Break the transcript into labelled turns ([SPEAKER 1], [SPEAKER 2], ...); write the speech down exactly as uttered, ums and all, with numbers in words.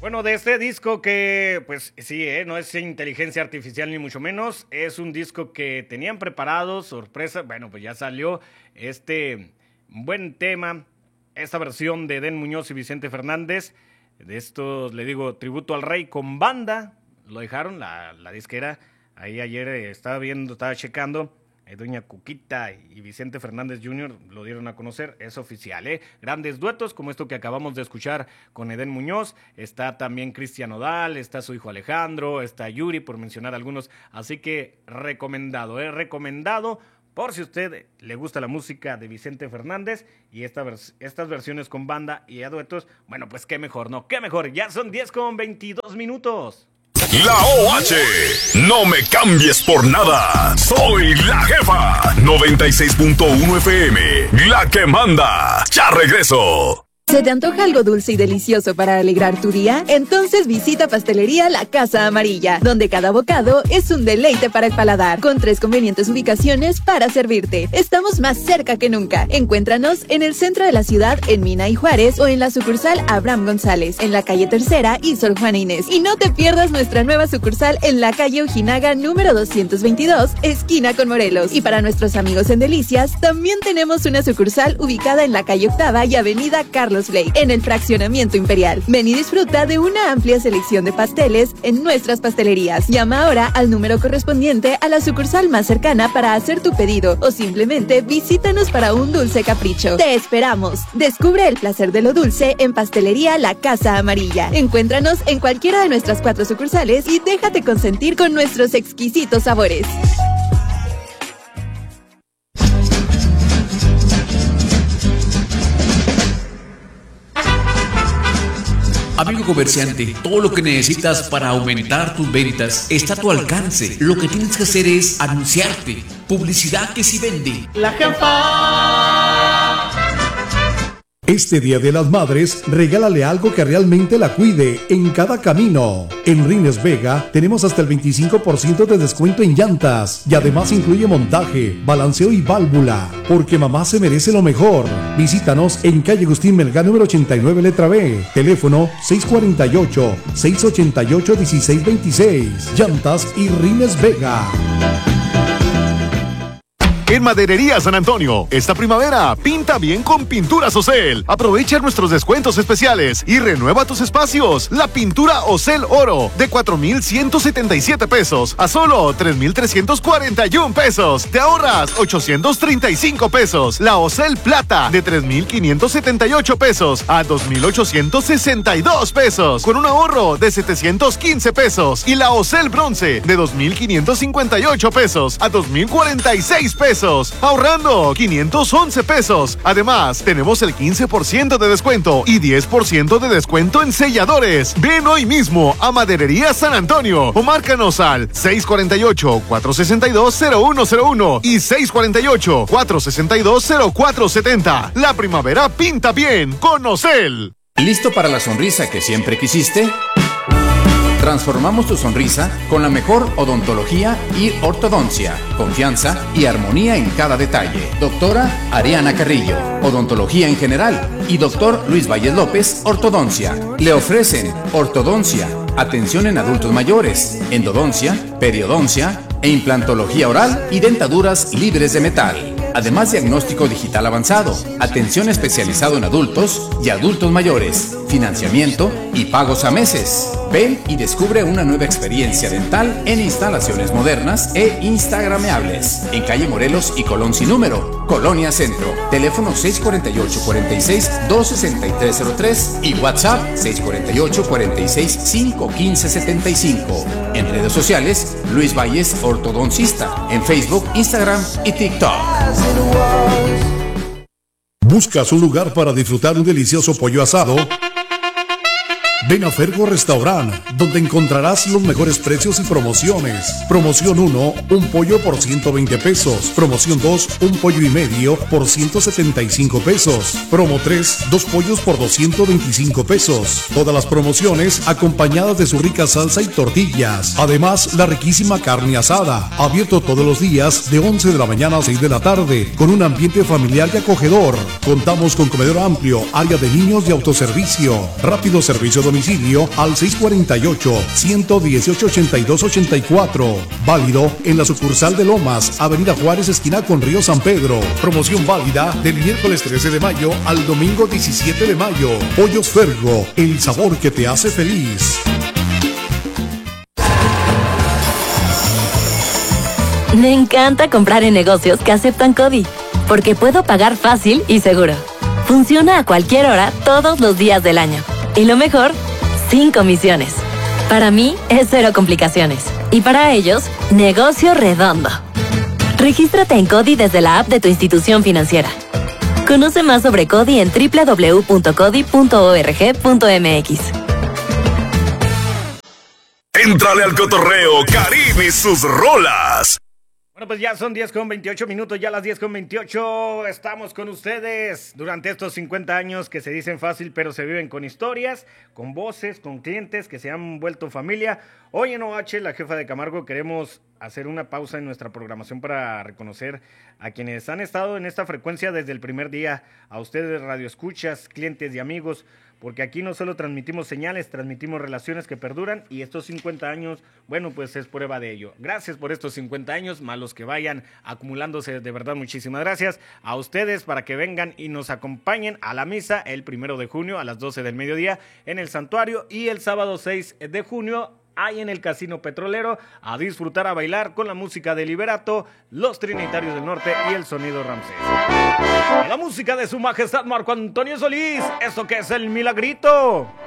[SPEAKER 1] Bueno, de este disco que, pues sí, ¿eh? No es inteligencia artificial ni mucho menos, es un disco que tenían preparado, sorpresa, bueno, pues ya salió este buen tema, esta versión de Edén Muñoz y Vicente Fernández, de estos, le digo, tributo al rey con banda, lo dejaron, la, la disquera, ahí ayer eh, estaba viendo, estaba checando, eh, doña Cuquita y Vicente Fernández junior lo dieron a conocer, es oficial, ¿eh? Grandes duetos como esto que acabamos de escuchar con Edén Muñoz, está también Cristian Nodal, está su hijo Alejandro, está Yuri, por mencionar algunos, así que recomendado, ¿eh? Recomendado, por si a usted le gusta la música de Vicente Fernández y esta vers- estas versiones con banda y a duetos, bueno, pues qué mejor, ¿no? Qué mejor, ya son diez con veintidós minutos.
[SPEAKER 2] La O H, no me cambies por nada. Soy la jefa. noventa y seis punto uno F M, la que manda. Ya regreso.
[SPEAKER 3] ¿Se te antoja algo dulce y delicioso para alegrar tu día? Entonces visita Pastelería La Casa Amarilla, donde cada bocado es un deleite para el paladar, con tres convenientes ubicaciones para servirte. Estamos más cerca que nunca. Encuéntranos en el centro de la ciudad, en Mina y Juárez, o en la sucursal Abraham González, en la calle Tercera y Sor Juana Inés. Y no te pierdas nuestra nueva sucursal en la calle Ojinaga número doscientos veintidós, esquina con Morelos. Y para nuestros amigos en Delicias, también tenemos una sucursal ubicada en la calle Octava y avenida Carlos Blake, en el fraccionamiento Imperial. Ven y disfruta de una amplia selección de pasteles en nuestras pastelerías. Llama ahora al número correspondiente a la sucursal más cercana para hacer tu pedido o simplemente visítanos para un dulce capricho. ¡Te esperamos! Descubre el placer de lo dulce en Pastelería La Casa Amarilla. Encuéntranos en cualquiera de nuestras cuatro sucursales y déjate consentir con nuestros exquisitos sabores.
[SPEAKER 4] Amigo comerciante, todo lo que necesitas para aumentar tus ventas está a tu alcance. Lo que tienes que hacer es anunciarte. Publicidad que sí vende.
[SPEAKER 5] La jefa.
[SPEAKER 6] Este Día de las Madres, regálale algo que realmente la cuide en cada camino. En Rines Vega tenemos hasta el veinticinco por ciento de descuento en llantas y además incluye montaje, balanceo y válvula, porque mamá se merece lo mejor. Visítanos en calle Agustín Melgar número ochenta y nueve, letra B. Teléfono seis cuatro ocho, seis ocho ocho, uno seis dos seis. Llantas y Rines Vega.
[SPEAKER 7] En Maderería San Antonio, esta primavera, pinta bien con Pinturas Ocel. Aprovecha nuestros descuentos especiales y renueva tus espacios. La pintura Ocel Oro, de cuatro mil ciento setenta y siete pesos a solo tres mil trescientos cuarenta y uno pesos. Te ahorras ochocientos treinta y cinco pesos. La Ocel Plata, de tres mil quinientos setenta y ocho pesos a dos mil ochocientos sesenta y dos pesos, con un ahorro de setecientos quince pesos. Y la Ocel Bronce, de dos mil quinientos cincuenta y ocho pesos a dos mil cuarenta y seis pesos. Ahorrando quinientos once pesos. Además, tenemos el quince por ciento de descuento y diez por ciento de descuento en selladores. Ven hoy mismo a Maderería San Antonio o márcanos al seis cuatro ocho, cuatro seis dos, cero uno cero uno y seis cuatro ocho, cuatro seis dos, cero cuatro siete cero. La primavera pinta bien con Ocel.
[SPEAKER 8] ¿Listo para la sonrisa que siempre quisiste? Transformamos tu sonrisa con la mejor odontología y ortodoncia, confianza y armonía en cada detalle. Doctora Ariana Carrillo, odontología en general, y doctor Luis Valles López, ortodoncia. Le ofrecen ortodoncia, atención en adultos mayores, endodoncia, periodoncia e implantología oral y dentaduras libres de metal. Además, diagnóstico digital avanzado, atención especializado en adultos y adultos mayores, financiamiento y pagos a meses. Ven y descubre una nueva experiencia dental en instalaciones modernas e instagrameables. En calle Morelos y Colón sin número, Colonia Centro. Teléfono seis cuatro ocho, cuatro seis, dos seis tres cero tres y WhatsApp seis cuatro ocho, cuatro seis, cinco uno cinco siete cinco. En redes sociales, Luis Valles Ortodoncista. En Facebook, Instagram y TikTok.
[SPEAKER 6] ¿Buscas un lugar para disfrutar un delicioso pollo asado? Ven a Fergo Restaurant, donde encontrarás los mejores precios y promociones. Promoción uno, un pollo por ciento veinte pesos. Promoción dos, un pollo y medio por ciento setenta y cinco pesos. Promo tres, dos pollos por doscientos veinticinco pesos. Todas las promociones acompañadas de su rica salsa y tortillas. Además, la riquísima carne asada. Abierto todos los días de once de la mañana a seis de la tarde, con un ambiente familiar y acogedor. Contamos con comedor amplio, área de niños y autoservicio. Rápido servicio domicilio al seis cuatro ocho, uno uno ocho, ocho dos ocho cuatro. Válido en la sucursal de Lomas, Avenida Juárez, esquina con Río San Pedro. Promoción válida del miércoles trece de mayo al domingo diecisiete de mayo. Pollos Fergo, el sabor que te hace feliz.
[SPEAKER 9] Me encanta comprar en negocios que aceptan CODI, porque puedo pagar fácil y seguro. Funciona a cualquier hora, todos los días del año. Y lo mejor, sin comisiones. Para mí, es cero complicaciones. Y para ellos, negocio redondo. Regístrate en CODI desde la app de tu institución financiera. Conoce más sobre CODI en doble u doble u doble u punto codi punto org punto m x.
[SPEAKER 2] Éntrale al cotorreo, Karim y sus rolas.
[SPEAKER 1] Bueno, pues ya son diez con veintiocho minutos, ya las diez con veintiocho, estamos con ustedes durante estos cincuenta años que se dicen fácil, pero se viven con historias, con voces, con clientes que se han vuelto familia. Hoy en O H, la jefa de Camargo, queremos hacer una pausa en nuestra programación para reconocer a quienes han estado en esta frecuencia desde el primer día, a ustedes radioescuchas, clientes y amigos, porque aquí no solo transmitimos señales, transmitimos relaciones que perduran y estos cincuenta años, bueno, pues es prueba de ello. Gracias por estos cincuenta años, más los que vayan acumulándose, de verdad, muchísimas gracias a ustedes para que vengan y nos acompañen a la misa el primero de junio a las doce del mediodía en el santuario y el sábado seis de junio ahí en el Casino Petrolero a disfrutar, a bailar con la música de Liberato, los Trinitarios del Norte y el Sonido Ramsés. La música de su majestad Marco Antonio Solís, eso que es el Milagrito.